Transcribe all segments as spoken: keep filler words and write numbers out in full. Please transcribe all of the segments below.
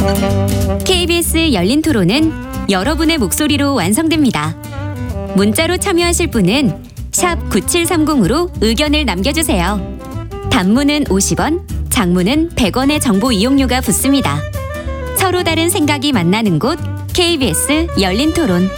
케이비에스 열린 토론은 여러분의 목소리로 완성됩니다. 문자로 참여하실 분은 샵 구칠삼공으로 의견을 남겨주세요. 단문은 오십 원, 장문은 백 원의 정보 이용료가 붙습니다. 서로 다른 생각이 만나는 곳 케이비에스 열린 토론.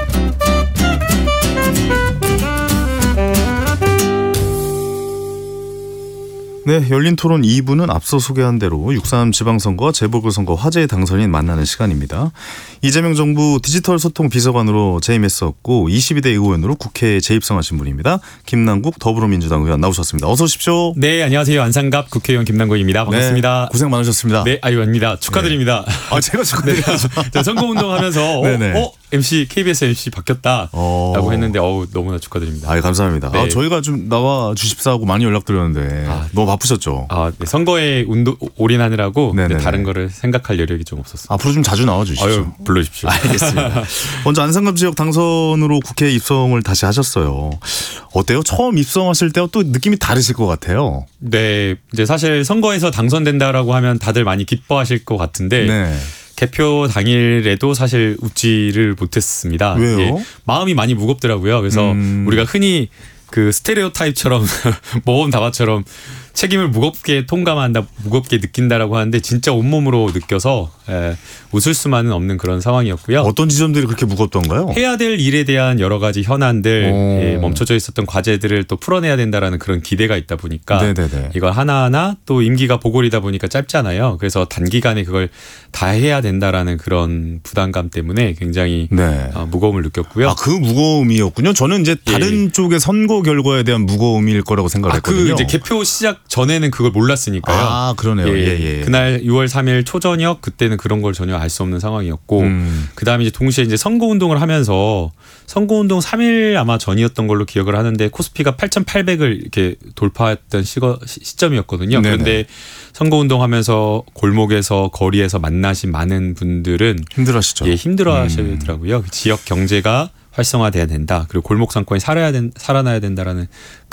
네, 열린 토론 이 부는 앞서 소개한 대로 육삼 지방선거와 재보궐선거 화제의 당선인 만나는 시간입니다. 이재명 정부 디지털 소통 비서관으로 재임했었고 이십이 대 의원으로 국회에 재입성하신 분입니다. 김남국 더불어민주당 의원 나오셨습니다. 어서 오십시오. 네, 안녕하세요. 안상갑 국회의원 김남국입니다. 반갑습니다. 네, 고생 많으셨습니다. 네, 아유, 아닙니다. 축하드립니다. 네. 아, 제가 축하드려야죠. 네, 선거운동하면서 어, 어? 엠씨, 케이비에스 엠씨 바뀌었다라고 어... 했는데 어우, 너무나 축하드립니다. 아, 감사합니다. 네. 아, 저희가 좀 나와 주십사 하고 많이 연락드렸는데 아, 너무 바쁘셨죠? 아, 네, 선거에 운동, 올인하느라고 네, 다른 거를 생각할 여력이 좀 없었어요. 앞으로 좀 자주 나와 주시죠. 아유, 불러주십시오. 알겠습니다. 먼저 안상갑 지역 당선으로 국회에 입성을 다시 하셨어요. 어때요? 처음 입성하실 때와 또 느낌이 다르실 것 같아요. 네, 이제 사실 선거에서 당선된다라고 하면 다들 많이 기뻐하실 것 같은데 네. 개표 당일에도 사실 웃지를 못했습니다. 왜요? 예, 마음이 많이 무겁더라고요. 그래서 음. 우리가 흔히 그 스테레오 타입처럼 모범 답안처럼 책임을 무겁게 통감한다, 무겁게 느낀다라고 하는데 진짜 온몸으로 느껴서 에, 웃을 수만은 없는 그런 상황이었고요. 어떤 지점들이 그렇게 무겁던가요? 해야 될 일에 대한 여러 가지 현안들, 예, 멈춰져 있었던 과제들을 또 풀어내야 된다라는 그런 기대가 있다 보니까 네네네. 이걸 하나하나 또 임기가 보궐이다 보니까 짧잖아요. 그래서 단기간에 그걸 다 해야 된다라는 그런 부담감 때문에 굉장히 네. 어, 무거움을 느꼈고요. 아, 그 무거움이었군요. 저는 이제 다른 예. 쪽의 선거 결과에 대한 무거움일 거라고 생각했거든요. 아, 그 이제 개표 시작 전에는 그걸 몰랐으니까요. 아, 그러네요. 예, 예, 예. 그날 유월 삼일 초저녁 그때는 그런 걸 전혀 알 수 없는 상황이었고, 음. 그 다음에 이제 동시에 이제 선거 운동을 하면서 선거 운동 삼 일 아마 전이었던 걸로 기억을 하는데 코스피가 팔천팔백을 이렇게 돌파했던 시거, 시점이었거든요. 네네. 그런데 선거 운동하면서 골목에서 거리에서 만나신 많은 분들은 힘들어하시죠. 예, 힘들어하시더라고요. 음. 지역 경제가 활성화돼야 된다. 그리고 골목 상권이 살아야 된, 살아나야 된다라는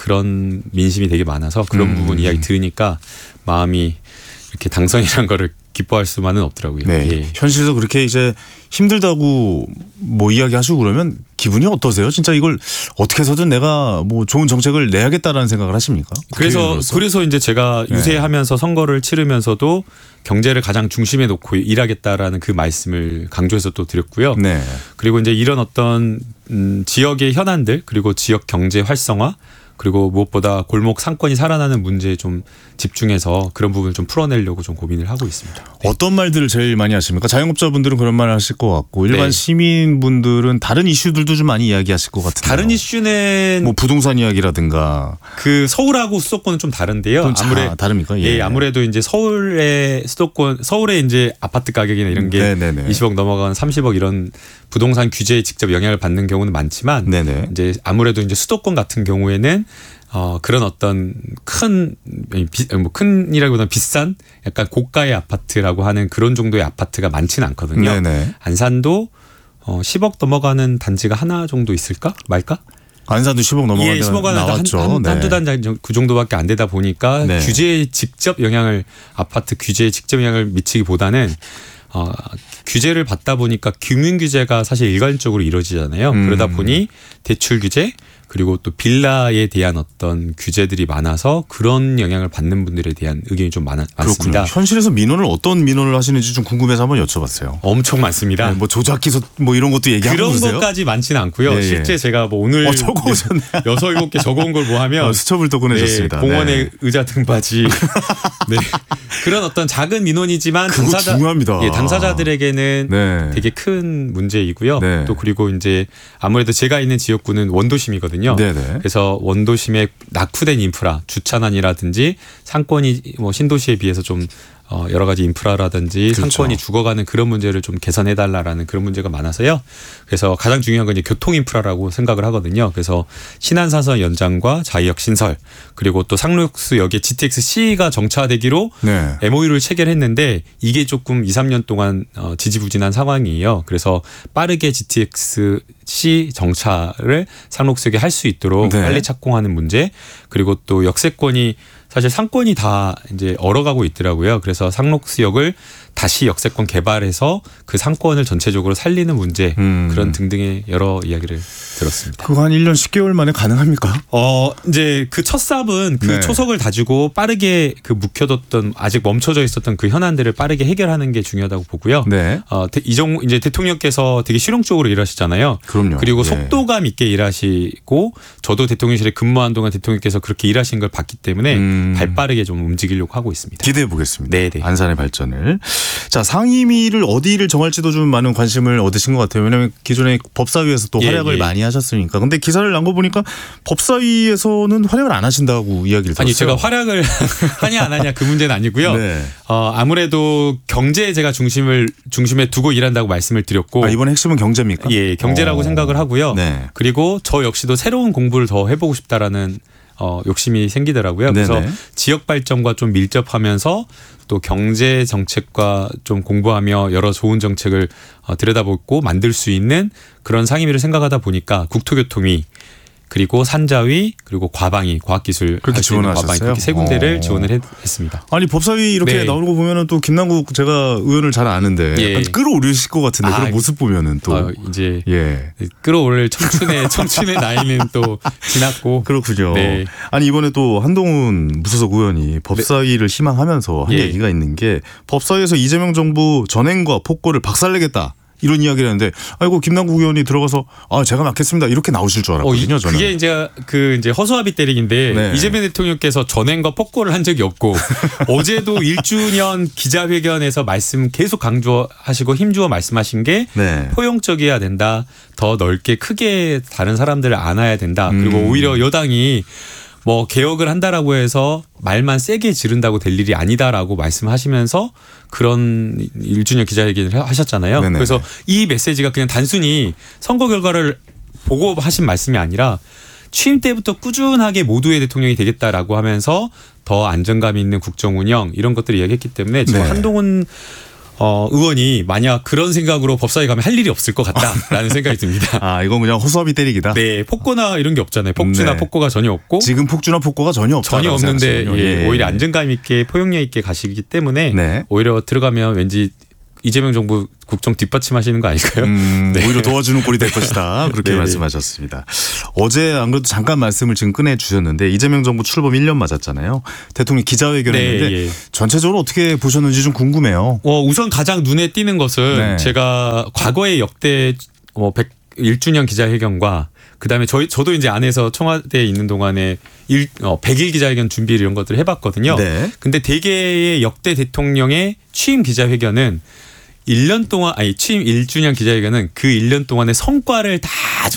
그런 민심이 되게 많아서 그런 음. 부분 이야기 들으니까 마음이 이렇게 당선이라는 거를 기뻐할 수만은 없더라고요. 네. 예. 현실에서 그렇게 이제 힘들다고 뭐 이야기하시고 그러면 기분이 어떠세요? 진짜 이걸 어떻게 해서든 내가 뭐 좋은 정책을 내야겠다라는 생각을 하십니까? 그래서 국회의원으로서? 그래서 이제 제가 유세하면서 네. 선거를 치르면서도 경제를 가장 중심에 놓고 일하겠다라는 그 말씀을 강조해서 또 드렸고요. 네. 그리고 이제 이런 어떤 음, 지역의 현안들 그리고 지역 경제 활성화 그리고 무엇보다 골목 상권이 살아나는 문제에 좀 집중해서 그런 부분을 좀 풀어내려고 좀 고민을 하고 있습니다. 네. 어떤 말들을 제일 많이 하십니까? 자영업자분들은 그런 말을 하실 것 같고 일반 네. 시민분들은 다른 이슈들도 좀 많이 이야기하실 것 같은데요. 다른 이슈는 뭐 부동산 이야기라든가 그 서울하고 수도권은 좀 다른데요. 아무래도 다릅니까? 예. 예, 아무래도 이제 서울의 수도권 서울의 이제 아파트 가격이나 이런 게 네네네. 이십억 넘어가는 삼십억 이런 부동산 규제에 직접 영향을 받는 경우는 많지만 네네. 이제 아무래도 이제 수도권 같은 경우에는 어, 그런 어떤 큰, 뭐 큰이라기보다는 비싼 약간 고가의 아파트라고 하는 그런 정도의 아파트가 많지는 않거든요. 네네. 안산도 어, 십억 넘어가는 단지가 하나 정도 있을까 말까? 안산도 십억 넘어가는 예, 십억 나왔죠. 한, 한, 네. 한두 단지 그 정도밖에 안 되다 보니까 네. 규제에 직접 영향을 아파트 규제에 직접 영향을 미치기보다는 어, 규제를 받다 보니까 금융 규제가 사실 일괄적으로 이루어지잖아요. 음. 그러다 보니 대출 규제 그리고 또 빌라에 대한 어떤 규제들이 많아서 그런 영향을 받는 분들에 대한 의견이 좀 많아, 많습니다. 그렇군요. 현실에서 민원을 어떤 민원을 하시는지 좀 궁금해서 한번 여쭤봤어요. 엄청 많습니다. 네, 뭐 조작 기소 뭐 이런 것도 얘기하고 그런 그러세요? 것까지 많지는 않고요. 예, 예. 실제 제가 뭐 오늘 어, 적어오셨네요. 여섯 일곱 개 적어온 걸 뭐 하면 어, 수첩을 또 꺼내셨습니다. 네, 공원의 네. 의자 등받이 네. 그런 어떤 작은 민원이지만 그거 당사자, 중요합니다. 예, 당사자들에게는 네. 되게 큰 문제이고요. 네. 또 그리고 이제 아무래도 제가 있는 지역구는 원도심이거든요. 네네. 그래서 원도심의 낙후된 인프라, 주차난이라든지 상권이 뭐 신도시에 비해서 좀 어 여러 가지 인프라라든지 그렇죠. 상권이 죽어가는 그런 문제를 좀 개선해달라는 그런 문제가 많아서요. 그래서 가장 중요한 건 이제 교통 인프라라고 생각을 하거든요. 그래서 신안사선 연장과 자이역 신설 그리고 또 상록수역에 지티엑스씨가 정차되기로 네. 엠오유를 체결했는데 이게 조금 이, 삼 년 동안 어 지지부진한 상황이에요. 그래서 빠르게 지티엑스씨 정차를 상록수역에 할 수 있도록 네. 빨리 착공하는 문제 그리고 또 역세권이 사실 상권이 다 이제 얼어가고 있더라고요. 그래서 상록수역을 다시 역세권 개발해서 그 상권을 전체적으로 살리는 문제 음. 그런 등등의 여러 이야기를 들었습니다. 그거 한 일 년 십 개월 만에 가능합니까? 어 이제 그 첫 삽은 그 네. 초석을 다지고 빠르게 그 묵혀뒀던 아직 멈춰져 있었던 그 현안들을 빠르게 해결하는 게 중요하다고 보고요. 네. 어 이정 이제 대통령께서 되게 실용적으로 일하시잖아요. 그럼요. 그리고 예. 속도감 있게 일하시고 저도 대통령실에 근무한 동안 대통령께서 그렇게 일하신 걸 봤기 때문에 음. 발빠르게 좀 움직이려고 하고 있습니다. 기대해 보겠습니다. 네네. 안산의 발전을. 자, 상임위를 어디를 정할지도 좀 많은 관심을 얻으신 것 같아요. 왜냐하면 기존에 법사위에서 또 예, 활약을 예. 많이 하셨으니까. 근데 기사를 난 거 보니까 법사위에서는 활약을 안 하신다고 이야기를 들었어요. 아니 제가 활약을 하냐 안 하냐 그 문제는 아니고요. 네. 어, 아무래도 경제에 제가 중심을 중심에 두고 일한다고 말씀을 드렸고 아, 이번 핵심은 경제입니까? 예, 경제라고 어. 생각을 하고요. 네. 그리고 저 역시도 새로운 공부를 더 해보고 싶다라는 어, 욕심이 생기더라고요. 그래서 네네. 지역 발전과 좀 밀접하면서 또 경제 정책과 좀 공부하며 여러 좋은 정책을 어, 들여다보고 만들 수 있는 그런 상임위를 생각하다 보니까 국토교통위 그리고 산자위 그리고 과방위 과학기술 그렇게 할 수 있는 지원하셨어요? 과방위 그렇게 세 군데를 어. 지원을 했, 했습니다. 아니 법사위 이렇게 네. 나오는 거 보면은 또 김남국 제가 의원을 잘 아는데 예. 약간 끌어올리실 것 같은데 아, 그런 모습 보면은 또 어, 이제 예. 끌어올 청춘의 청춘의 나이는 또 지났고 그렇군요. 네. 아니 이번에 또 한동훈 무소속 의원이 법사위를 희망하면서 한 예. 얘기가 있는 게 법사위에서 이재명 정부 전행과 폭거를 박살내겠다. 이런 이야기를 했는데 아이고 김남국 의원이 들어가서 아 제가 맡겠습니다 이렇게 나오실 줄 알았거든요. 어, 이, 저는. 그게 이제 그 이제 허수아비 때리기인데 네. 이재명 대통령께서 전행과 폭거를 한 적이 없고 어제도 일 주년 기자회견에서 말씀 계속 강조하시고 힘주어 말씀하신 게 네. 포용적이어야 된다. 더 넓게 크게 다른 사람들을 안아야 된다. 그리고 음. 오히려 여당이 뭐 개혁을 한다라고 해서 말만 세게 지른다고 될 일이 아니다라고 말씀하시면서 그런 일 주년 기자회견을 하셨잖아요. 네네. 그래서 이 메시지가 그냥 단순히 선거 결과를 보고 하신 말씀이 아니라 취임 때부터 꾸준하게 모두의 대통령이 되겠다라고 하면서 더 안정감 있는 국정 운영 이런 것들을 이야기했기 때문에 지금 네. 한동훈 어, 의원이 만약 그런 생각으로 법사위 가면 할 일이 없을 것 같다라는 생각이 듭니다. 아 이건 그냥 허수아비 때리기다. 네, 폭거나 이런 게 없잖아요. 폭주나 네. 폭거가 전혀 없고 지금 폭주나 폭거가 전혀 없다. 전혀 없는데 예, 오히려 안정감 있게 포용력 있게 가시기 때문에 네. 오히려 들어가면 왠지 이재명 정부 국정 뒷받침하시는 거 아닐까요? 음, 네. 오히려 도와주는 꼴이 될 것이다. 그렇게 네네. 말씀하셨습니다. 어제 안 그래도 잠깐 말씀을 지금 꺼내 주셨는데 이재명 정부 출범 일 년 맞았잖아요. 대통령이 기자회견했는데 네, 예. 전체적으로 어떻게 보셨는지 좀 궁금해요. 어, 우선 가장 눈에 띄는 것은 네. 제가 과거의 역대 뭐 백 주년 기자회견과 그다음에 저희 저도 이제 안에서 청와대에 있는 동안에 일, 어, 백 일 기자회견 준비 이런 것들을 해봤거든요. 네. 근데 대개의 역대 대통령의 취임 기자회견은 일 년 동안 아니 취임 일 주년 기자회견은 그 일 년 동안의 성과를 다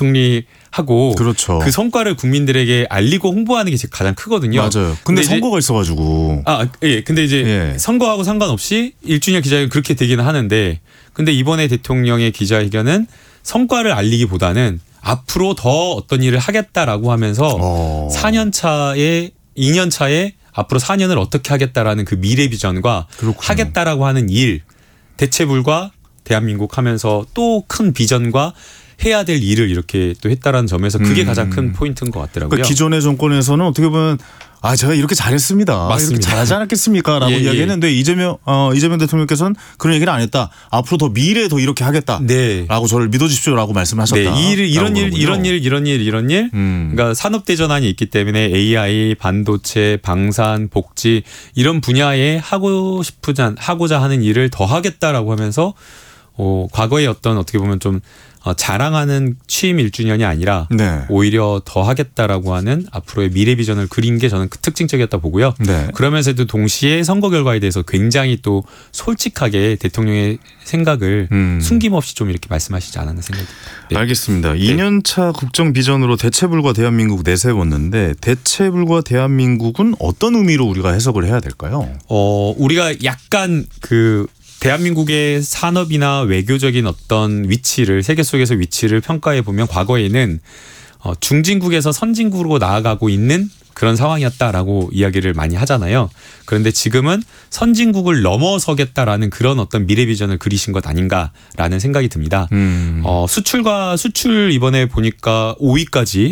정리하고 그렇죠. 그 성과를 국민들에게 알리고 홍보하는 게 가장 크거든요. 맞아요. 근데, 이제- 선거가 있어가지고. 아, 예. 근데 이제 예. 선거하고 상관없이 일 주년 기자회견 그렇게 되기는 하는데 근데 이번에 대통령의 기자회견은 성과를 알리기보다는 앞으로 더 어떤 일을 하겠다라고 하면서 어. 사 년 차에 이 년 차에 앞으로 사 년을 어떻게 하겠다라는 그 미래 비전과 그렇군요. 하겠다라고 하는 일 대체불과 대한민국 하면서 또 큰 비전과 해야 될 일을 이렇게 또 했다라는 점에서 그게 음. 가장 큰 포인트인 것 같더라고요. 그러니까 기존의 정권에서는 어떻게 보면 아 제가 이렇게 잘했습니다. 맞습니다. 이렇게 잘하지 않았겠습니까라고 예, 예. 이야기했는데 이재명 어, 이재명 대통령께서는 그런 얘기를 안 했다. 앞으로 더 미래에 더 이렇게 하겠다. 네. 라고 저를 믿어주십시오라고 말씀하셨다. 네, 이 일, 이런 일, 라고 이런 일, 이런 일, 이런 일. 음. 그러니까 산업대 전환이 있기 때문에 에이아이, 반도체, 방산, 복지 이런 분야에 하고 싶으자 하고자 하는 일을 더 하겠다라고 하면서 어, 과거의 어떤 어떻게 보면 좀 어, 자랑하는 취임 일 주년이 아니라 네. 오히려 더 하겠다라고 하는 앞으로의 미래 비전을 그린 게 저는 그 특징적이었다 보고요. 네. 그러면서도 동시에 선거 결과에 대해서 굉장히 또 솔직하게 대통령의 생각을 음. 숨김없이 좀 이렇게 말씀하시지 않았나 생각이 듭니다. 네. 알겠습니다. 이 년 차 국정 비전으로 대체불과 대한민국 내세웠는데 대체불과 대한민국은 어떤 의미로 우리가 해석을 해야 될까요? 어, 우리가 약간 그 대한민국의 산업이나 외교적인 어떤 위치를 세계 속에서 위치를 평가해 보면 과거에는 어, 중진국에서 선진국으로 나아가고 있는 그런 상황이었다라고 이야기를 많이 하잖아요. 그런데 지금은 선진국을 넘어서겠다라는 그런 어떤 미래 비전을 그리신 것 아닌가라는 생각이 듭니다. 음. 어, 수출과 수출 이번에 보니까 오 위까지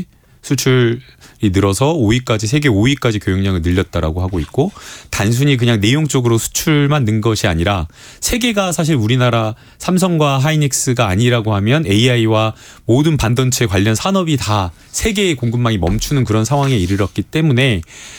수출이 늘어서 오 위까지 세계 오 위까지 교역량을 늘렸다라고 하고 있고 단순히 그냥 내용적으로 수출만 는 것이 아니라 세계가 사실 우리나라 삼성과 하이닉스가 아니라고 하면 에이아이와 모든 반도체 관련 산업이 다 세계의 공급망이 멈추는 그런 상황에 이르렀기 때문에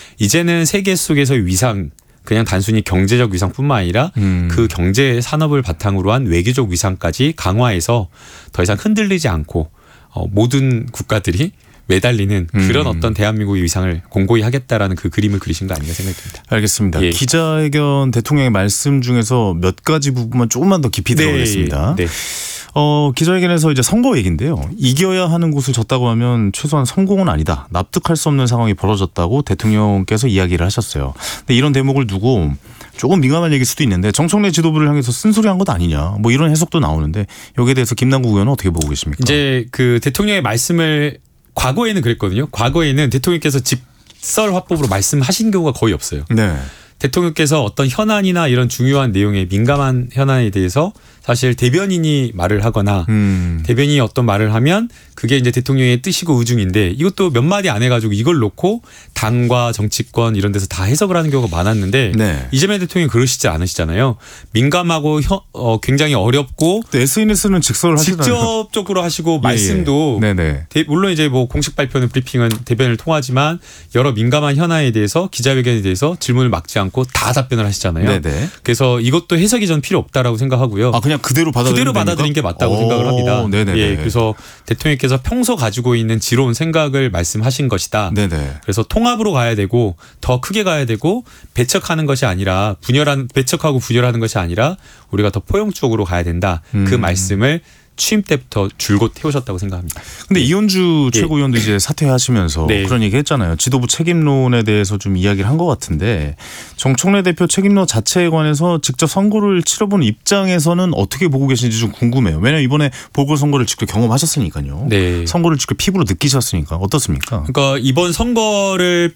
이제는 세계 속에서의 위상 그냥 단순히 경제적 위상뿐만 아니라 음. 그 경제 산업을 바탕으로 한 외교적 위상까지 강화해서 더 이상 흔들리지 않고 어, 모든 국가들이 매달리는 그런 음. 어떤 대한민국의 위상을 공고히 하겠다라는 그 그림을 그리신 거 아닌가 생각이 듭니다. 알겠습니다. 예. 기자회견 대통령의 말씀 중에서 몇 가지 부분만 조금만 더 깊이 들어보겠습니다. 네. 어, 기자회견에서 이제 선거 얘기인데요. 이겨야 하는 곳을 졌다고 하면 최소한 성공은 아니다. 납득할 수 없는 상황이 벌어졌다고 대통령께서 이야기를 하셨어요. 근데 이런 대목을 두고 조금 민감한 얘기일 수도 있는데 정청래 지도부를 향해서 쓴소리한 것 아니냐. 뭐 이런 해석도 나오는데 여기에 대해서 김남국 의원은 어떻게 보고 계십니까? 이제 그 대통령의 말씀을 과거에는 그랬거든요. 과거에는 대통령께서 직설 화법으로 말씀하신 경우가 거의 없어요. 네. 대통령께서 어떤 현안이나 이런 중요한 내용에 민감한 현안에 대해서 사실 대변인이 말을 하거나 음. 대변인이 어떤 말을 하면 그게 이제 대통령의 뜻이고 의중인데 이것도 몇 마디 안 해가지고 이걸 놓고 당과 정치권 이런 데서 다 해석을 하는 경우가 많았는데 네. 이재명 대통령이 그러시지 않으시잖아요. 민감하고 혀, 어, 굉장히 어렵고 에스엔에스는 직설을 하시잖아요. 직접적으로 하시고 예, 말씀도 예. 네네. 대, 물론 이제 뭐 공식 발표는 브리핑은 대변을 통하지만 여러 민감한 현안에 대해서 기자회견에 대해서 질문을 막지 않고 다 답변을 하시잖아요. 네네. 그래서 이것도 해석이 전 필요 없다라고 생각하고요. 아 그냥 그대로 받아들이는 그대로 받아들인 게 맞다고 오, 생각을 합니다. 네네네. 예, 그래서 대통령께서 평소 가지고 있는 지로운 생각을 말씀하신 것이다. 네네. 그래서 통합으로 가야 되고 더 크게 가야 되고 배척하는 것이 아니라 분열한 배척하고 분열하는 것이 아니라 우리가 더 포용적으로 가야 된다. 음. 그 말씀을 취임 때부터 줄곧 해오셨다고 생각합니다. 근데 이현주 예. 최고위원도 이제 사퇴하시면서 네. 그런 얘기 했잖아요. 지도부 책임론에 대해서 좀 이야기를 한 것 같은데 정청래 대표 책임론 자체에 관해서 직접 선거를 치러본 입장에서는 어떻게 보고 계신지 좀 궁금해요. 왜냐하면 이번에 보궐선거를 직접 경험하셨으니까요. 네. 선거를 직접 피부로 느끼셨으니까 어떻습니까? 그러니까 이번 선거를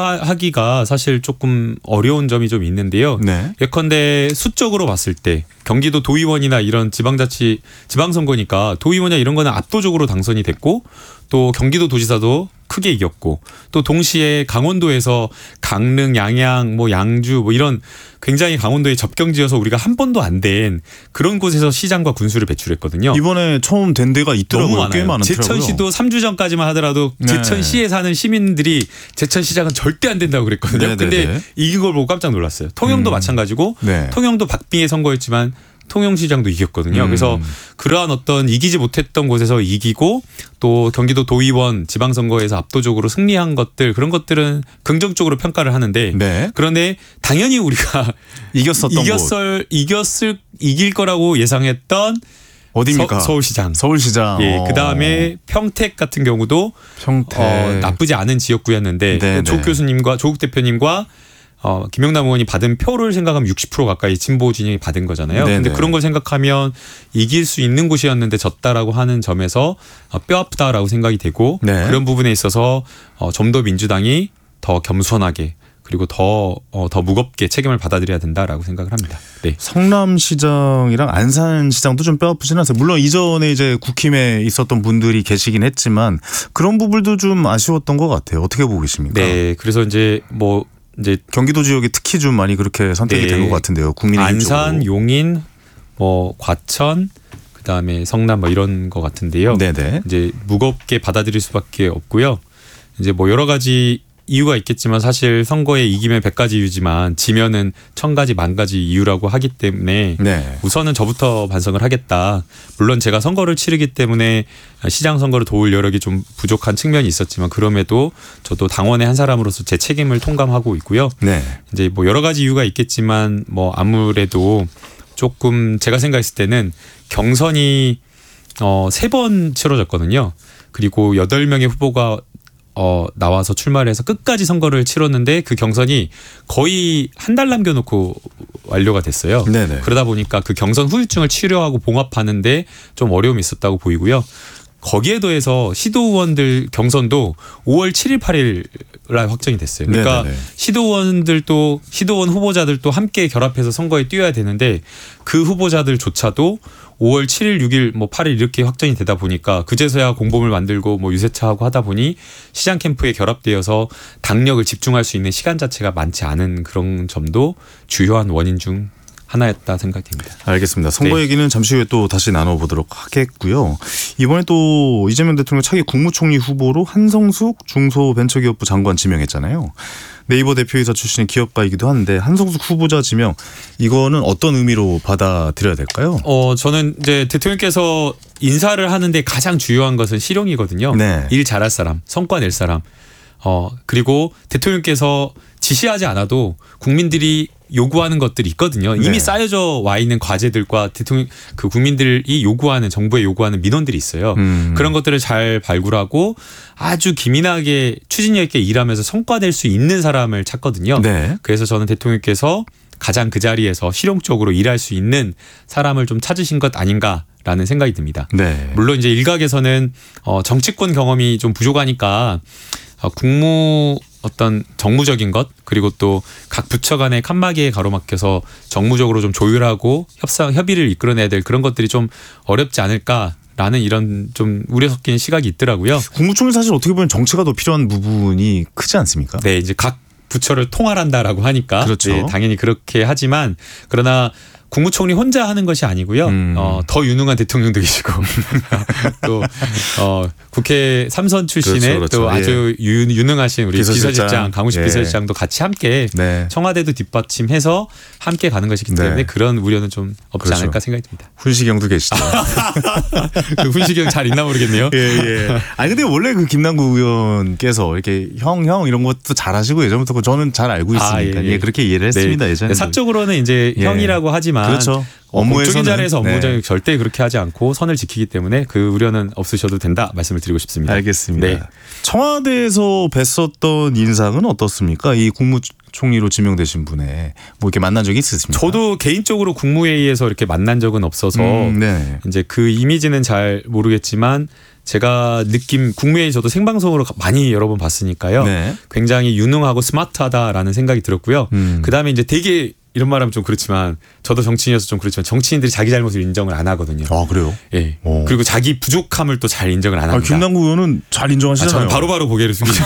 평가하기가 사실 조금 어려운 점이 좀 있는데요. 네. 예컨대 수적으로 봤을 때 경기도 도의원이나 이런 지방자치 지방선거니까 도의원이나 이런 거는 압도적으로 당선이 됐고 또 경기도 도지사도 크게 이겼고 또 동시에 강원도에서 강릉, 양양, 뭐 양주 뭐 이런 굉장히 강원도에 접경지어서 우리가 한 번도 안 된 그런 곳에서 시장과 군수를 배출했거든요. 이번에 처음 된 데가 있더라고요. 너무 꽤 많아요. 많더라고요. 제천시도 삼 주 전까지만 하더라도 네. 제천시에 사는 시민들이 제천시장은 절대 안 된다고 그랬거든요. 네, 근데 네, 네. 이긴 걸 보고 깜짝 놀랐어요. 통영도 음. 마찬가지고 네. 통영도 박빙의 선거였지만 통영시장도 이겼거든요. 음. 그래서 그러한 어떤 이기지 못했던 곳에서 이기고 또 경기도 도의원 지방선거에서 압도적으로 승리한 것들 그런 것들은 긍정적으로 평가를 하는데 네. 그런데 당연히 우리가 이겼었던 곳 이겼을 이겼을 이길 거라고 예상했던 어디입니까? 서, 서울시장. 서울시장. 예, 어. 그 다음에 평택 같은 경우도 평택. 어, 나쁘지 않은 지역구였는데 네, 조국 네. 교수님과 조국 대표님과 어, 김영남 의원이 받은 표를 생각하면 육십 퍼센트 가까이 진보 진영이 받은 거잖아요. 네, 근데 네. 그런 걸 생각하면 이길 수 있는 곳이었는데 졌다라고 하는 점에서 어, 뼈 아프다라고 생각이 되고 네. 그런 부분에 있어서 어, 좀 더 민주당이 더 겸손하게 그리고 더, 어, 더 무겁게 책임을 받아들여야 된다라고 생각을 합니다. 네. 성남시장이랑 안산시장도 좀 뼈아프진 않아요. 물론 이전에 이제 국힘에 있었던 분들이 계시긴 했지만 그런 부분도 좀 아쉬웠던 것 같아요. 어떻게 보고 계십니까? 네. 그래서 이제 뭐 이제 경기도 지역이 특히 좀 많이 그렇게 선택이 네. 된 것 같은데요. 국민의힘 안산, 쪽으로. 용인, 뭐 과천, 그다음에 성남 뭐 이런 거 같은데요. 네네. 이제 무겁게 받아들일 수밖에 없고요. 이제 뭐 여러 가지 이유가 있겠지만 사실 선거에 이기면 백 가지 이유지만 지면은 천 가지 만 가지 이유라고 하기 때문에 네. 우선은 저부터 반성을 하겠다. 물론 제가 선거를 치르기 때문에 시장 선거를 도울 여력이 좀 부족한 측면이 있었지만 그럼에도 저도 당원의 한 사람으로서 제 책임을 통감하고 있고요. 네. 이제 뭐 여러 가지 이유가 있겠지만 뭐 아무래도 조금 제가 생각했을 때는 경선이 어, 세 번 치러졌거든요. 그리고 여덟 명의 후보가 어, 나와서 출마를 해서 끝까지 선거를 치렀는데 그 경선이 거의 한 달 남겨놓고 완료가 됐어요. 네네. 그러다 보니까 그 경선 후유증을 치료하고 봉합하는데 좀 어려움이 있었다고 보이고요. 거기에 더해서 시도의원들 경선도 오월 칠일, 팔일 날 확정이 됐어요. 그러니까 네네네. 시도의원들도 시도의원 후보자들도 함께 결합해서 선거에 뛰어야 되는데 그 후보자들조차도 오월 칠일, 육일, 뭐 팔일 이렇게 확정이 되다 보니까 그제서야 공범을 만들고 뭐 유세차하고 하다 보니 시장 캠프에 결합되어서 당력을 집중할 수 있는 시간 자체가 많지 않은 그런 점도 주요한 원인 중 하나였다 생각됩니다. 알겠습니다. 선거 네. 얘기는 잠시 후에 또 다시 나눠보도록 하겠고요. 이번에 또 이재명 대통령 차기 국무총리 후보로 한성숙 중소벤처기업부 장관 지명했잖아요. 네이버 대표이사 출신의 기업가이기도 한데 한성숙 후보자 지명 이거는 어떤 의미로 받아들여야 될까요? 어 저는 이제 대통령께서 인사를 하는데 가장 중요한 것은 실용이거든요. 네. 일 잘할 사람, 성과 낼 사람. 어 그리고 대통령께서 지시하지 않아도 국민들이 요구하는 것들이 있거든요. 이미 네. 쌓여져 와 있는 과제들과 대통령 그 국민들이 요구하는 정부에 요구하는 민원들이 있어요. 음. 그런 것들을 잘 발굴하고 아주 기민하게 추진력 있게 일하면서 성과 낼 수 있는 사람을 찾거든요. 네. 그래서 저는 대통령께서 가장 그 자리에서 실용적으로 일할 수 있는 사람을 좀 찾으신 것 아닌가라는 생각이 듭니다. 네. 물론 이제 일각에서는 어 정치권 경험이 좀 부족하니까 어 국무 어떤 정무적인 것 그리고 또 각 부처 간의 칸막이에 가로막혀서 정무적으로 좀 조율하고 협상 협의를 이끌어내야 될 그런 것들이 좀 어렵지 않을까라는 이런 좀 우려 섞인 시각이 있더라고요. 국무총리 사실 어떻게 보면 정치가 더 필요한 부분이 크지 않습니까? 네, 이제 각 부처를 통할한다라고 하니까 그렇죠. 네, 당연히 그렇게 하지만 그러나 국무총리 혼자 하는 것이 아니고요. 음. 어, 더 유능한 대통령도 계시고 또 어, 국회 삼선 출신의 그렇죠, 그렇죠. 또 예. 아주 유, 유능하신 우리 비서실장. 비서실장, 강우식 예. 비서실장도 같이 함께 네. 청와대도 뒷받침해서 함께 가는 것이기 때문에 네. 그런 우려는 좀 없지 그렇죠. 않을까 생각이 듭니다. 훈시경도 계시죠. 그 훈시경 잘 있나 모르겠네요. 예, 예. 아니 근데 원래 그 김남국 의원께서 이렇게 형, 형 이런 것도 잘하시고 예전부터 저는 잘 알고 있으니까 아, 예, 예, 예. 그렇게 이해를 했습니다. 네. 예전에. 사적으로는 이제 예. 형이라고 하지만 그렇죠. 어, 공적인 업무에서는, 자리에서 업무적인 네. 절대 그렇게 하지 않고 선을 지키기 때문에 그 우려는 없으셔도 된다 말씀을 드리고 싶습니다. 알겠습니다. 네. 청와대에서 뵀었던 인상은 어떻습니까? 이 국무총리로 지명되신 분의 뭐 이렇게 만난 적이 있으십니까? 저도 개인적으로 국무회의에서 이렇게 만난 적은 없어서 음, 네. 이제 그 이미지는 잘 모르겠지만 제가 느낌 국무회의 저도 생방송으로 많이 여러 번 봤으니까요. 네. 굉장히 유능하고 스마트하다라는 생각이 들었고요. 음. 그다음에 이제 되게 이런 말하면 좀 그렇지만 저도 정치인이어서 좀 그렇지만 정치인들이 자기 잘못을 인정을 안 하거든요. 아 그래요? 예. 오. 그리고 자기 부족함을 또 잘 인정을 안 아, 합니다. 김남국 의원은 잘 아, 인정하시잖아요. 저는 바로바로 고개를 숙이죠.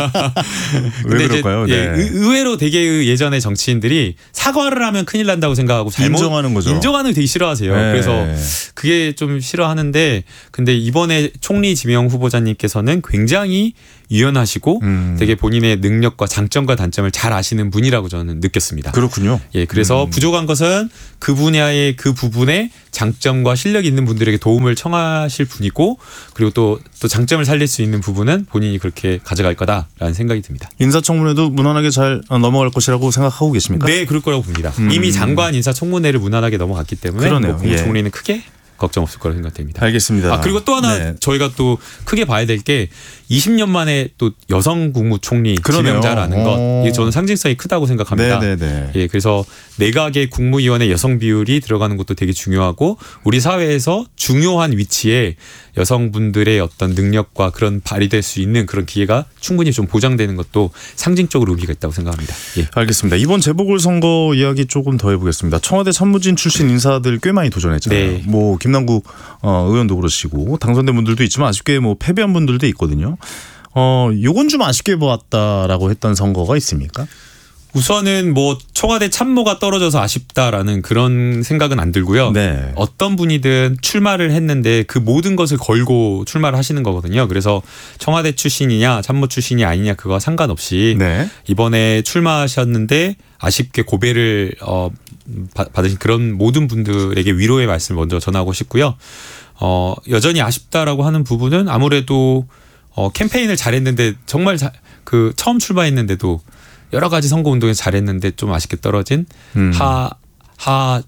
왜 근데 그럴까요? 이제 네. 예, 의- 의외로 되게 예전에 정치인들이 사과를 하면 큰일 난다고 생각하고 잘못 인정하는 거죠. 인정하는 걸 되게 싫어하세요. 네. 그래서 그게 좀 싫어하는데 근데 이번에 총리 지명 후보자님께서는 굉장히 유연하시고 음. 되게 본인의 능력과 장점과 단점을 잘 아시는 분이라고 저는 느꼈습니다. 그렇군요. 예, 그래서 음. 부족한 것은 그 분야의 그 부분에 장점과 실력이 있는 분들에게 도움을 청하실 분이고 그리고 또, 또 장점을 살릴 수 있는 부분은 본인이 그렇게 가져갈 거다라는 생각이 듭니다. 인사청문회도 무난하게 잘 넘어갈 것이라고 생각하고 계십니까? 네, 그럴 거라고 봅니다. 음. 이미 장관 인사청문회를 무난하게 넘어갔기 때문에 그러네요. 뭐 국무총리는 크게 걱정 없을 거라고 생각됩니다. 알겠습니다. 아 그리고 또 하나 네. 저희가 또 크게 봐야 될 게 이십 년 만에 또 여성 국무총리 그러네요. 지명자라는 것 어. 이게 저는 상징성이 크다고 생각합니다. 네네네. 예, 그래서 내각의 국무위원회 여성 비율이 들어가는 것도 되게 중요하고 우리 사회에서 중요한 위치에 여성분들의 어떤 능력과 그런 발휘될 수 있는 그런 기회가 충분히 좀 보장되는 것도 상징적으로 의미가 있다고 생각합니다. 예. 알겠습니다. 이번 재보궐선거 이야기 조금 더 해보겠습니다. 청와대 참모진 출신 인사들 꽤 많이 도전했잖아요. 네. 뭐 김남국 어, 의원도 그러시고 당선된 분들도 있지만 아쉽게 뭐 패배한 분들도 있거든요. 어, 요건 좀 아쉽게 보았다라고 했던 선거가 있습니까? 우선은 뭐 청와대 참모가 떨어져서 아쉽다라는 그런 생각은 안 들고요. 네. 어떤 분이든 출마를 했는데 그 모든 것을 걸고 출마를 하시는 거거든요. 그래서 청와대 출신이냐 참모 출신이 아니냐 그거와 상관없이 네. 이번에 출마하셨는데 아쉽게 고배를 어, 받- 받으신 그런 모든 분들에게 위로의 말씀을 먼저 전하고 싶고요. 어, 여전히 아쉽다라고 하는 부분은 아무래도 어, 캠페인을 잘했는데 정말 자, 그 처음 출마했는데도 여러 가지 선거 운동에서 잘했는데 좀 아쉽게 떨어진 음. 하, 하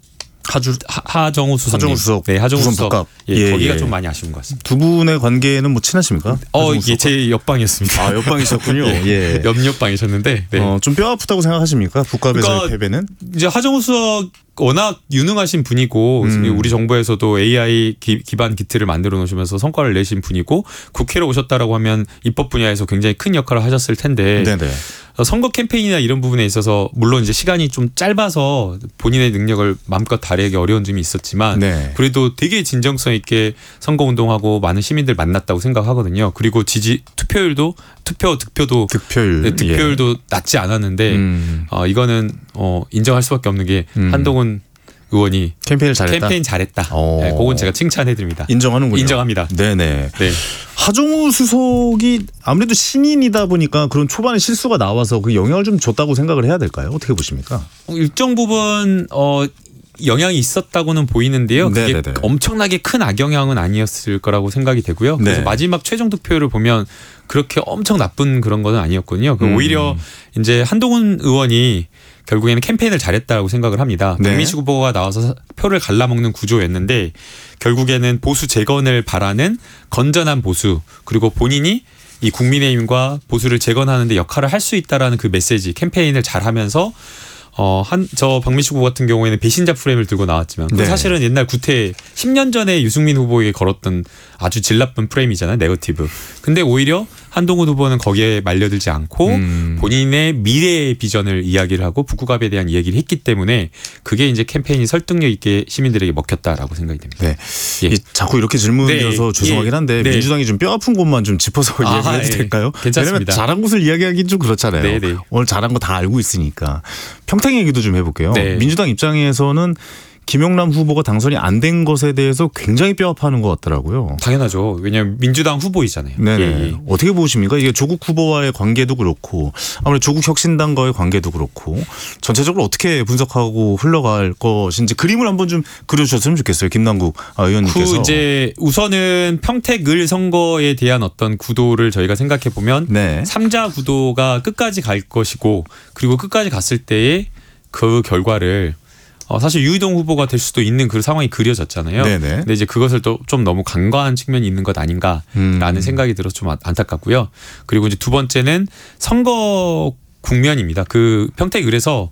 하주 하, 하정우 수석. 하정우 수석. 네, 하정우 부선 수석. 복합. 예, 예, 거기가 예. 좀 많이 아쉬운 것 같습니다. 두 분의 관계는 뭐 친하십니까? 어, 하정우 이게 수석과? 제 옆방이었습니다. 아, 옆방이셨군요. 예. 옆옆방이셨는데. 네. 어, 좀 뼈 아프다고 생각하십니까? 북갑에서의 그러니까 패배는? 이제 하정우 수석 워낙 유능하신 분이고 음. 우리 정부에서도 에이아이 기, 기반 기틀을 만들어 놓으시면서 성과를 내신 분이고 국회로 오셨다라고 하면 입법 분야에서 굉장히 큰 역할을 하셨을 텐데 네네. 선거 캠페인이나 이런 부분에 있어서 물론 이제 시간이 좀 짧아서 본인의 능력을 마음껏 발휘하기 어려운 점이 있었지만 네. 그래도 되게 진정성 있게 선거 운동하고 많은 시민들 만났다고 생각하거든요. 그리고 지지 투표율도 투표 득표도 득표율. 네, 득표율도 낮지 않았는데 음. 어, 이거는 어, 인정할 수밖에 없는 게 음. 한동훈 의원이 캠페인을 잘했다. 캠페인 잘했다. 어. 네, 그건 제가 칭찬해드립니다. 인정하는군요. 인정합니다. 네네. 네. 하정우 수석이 아무래도 신인이다 보니까 그런 초반에 실수가 나와서 그 영향을 좀 줬다고 생각을 해야 될까요? 어떻게 보십니까? 어, 일정 부분 어, 영향이 있었다고는 보이는데요. 그게 네네네. 엄청나게 큰 악영향은 아니었을 거라고 생각이 되고요. 그래서 네. 마지막 최종 득표를 보면 그렇게 엄청 나쁜 그런 거는 아니었거든요. 그 음. 오히려 이제 한동훈 의원이 결국에는 캠페인을 잘했다고 생각을 합니다. 네. 박민식 후보가 나와서 표를 갈라먹는 구조였는데 결국에는 보수 재건을 바라는 건전한 보수 그리고 본인이 이 국민의힘과 보수를 재건하는 데 역할을 할 수 있다라는 그 메시지 캠페인을 잘하면서 어, 한, 저 박민식 후보 같은 경우에는 배신자 프레임을 들고 나왔지만 그 네. 사실은 옛날 구태 십 년 전에 유승민 후보에게 걸었던 아주 질 나쁜 프레임이잖아요. 네거티브. 근데 오히려 한동훈 후보는 거기에 말려들지 않고 음. 본인의 미래의 비전을 이야기를 하고 북구갑에 대한 이야기를 했기 때문에 그게 이제 캠페인이 설득력 있게 시민들에게 먹혔다라고 생각이 됩니다. 네. 예. 이 자꾸 이렇게 질문이어서 네. 죄송하긴 한데 네. 민주당이 좀 뼈 아픈 곳만 좀 짚어서 아, 이야기를 해도 예. 될까요? 괜찮습니다. 왜냐면 잘한 곳을 이야기하기는 좀 그렇잖아요. 네, 네. 오늘 잘한 거 다 알고 있으니까. 평택 얘기도 좀 해볼게요. 네. 민주당 입장에서는 김용남 후보가 당선이 안 된 것에 대해서 굉장히 뼈 아파하는 것 같더라고요. 당연하죠. 왜냐하면 민주당 후보이잖아요. 네네. 예, 예. 어떻게 보십니까? 이게 조국 후보와의 관계도 그렇고 아무래도 조국 혁신당과의 관계도 그렇고 전체적으로 어떻게 분석하고 흘러갈 것인지 그림을 한번 좀 그려주셨으면 좋겠어요. 김남국 의원님께서. 그 이제 우선은 평택 을 선거에 대한 어떤 구도를 저희가 생각해 보면 네. 삼자 구도가 끝까지 갈 것이고 그리고 끝까지 갔을 때의 그 결과를 어 사실 유이동 후보가 될 수도 있는 그 상황이 그려졌잖아요. 네네. 근데 이제 그것을 또 좀 너무 간과한 측면이 있는 것 아닌가라는 음. 생각이 들어서 좀 안타깝고요. 그리고 이제 두 번째는 선거 국면입니다. 그 평택을에서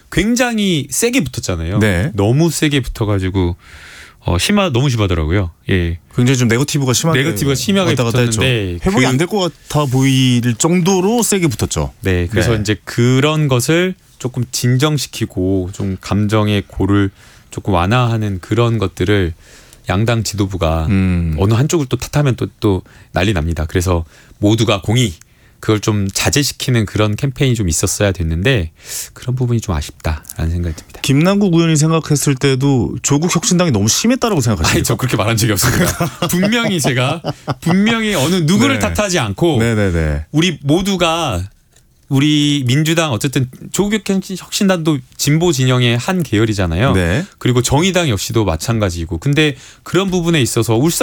굉장히 세게 붙었잖아요. 네. 너무 세게 붙어가지고 어 심하 너무 심하더라고요. 예. 굉장히 좀 네거티브가 심하게 네거티브가 심하게 왔다 갔다 했죠. 붙었는데 회복이 그- 안 될 것 같아 보일 정도로 세게 붙었죠. 네. 그래서 네. 이제 그런 것을 조금 진정시키고 좀 감정의 고를 조금 완화하는 그런 것들을 양당 지도부가 음. 어느 한쪽을 또 탓하면 또, 또 난리 납니다. 그래서 모두가 공의 그걸 좀 자제시키는 그런 캠페인이 좀 있었어야 됐는데 그런 부분이 좀 아쉽다라는 생각이 듭니다. 김남국 의원이 생각했을 때도 조국 혁신당이 너무 심했다라고 아니 생각하십니까? 저 그렇게 말한 적이 없습니다. 분명히 제가 분명히 어느 누구를 네. 탓하지 않고 네네네. 우리 모두가 우리 민주당 어쨌든 조국 혁신단도 진보 진영의 한 계열이잖아요. 네. 그리고 정의당 역시도 마찬가지고 근데 그런 부분에 있어서 울산